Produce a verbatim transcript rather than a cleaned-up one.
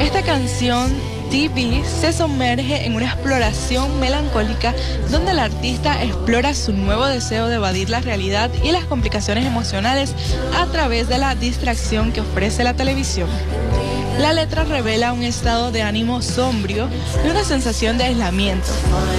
Esta canción, T V, se sumerge en una exploración melancólica donde el artista explora su nuevo deseo de evadir la realidad y las complicaciones emocionales a través de la distracción que ofrece la televisión. La letra revela un estado de ánimo sombrío y una sensación de aislamiento.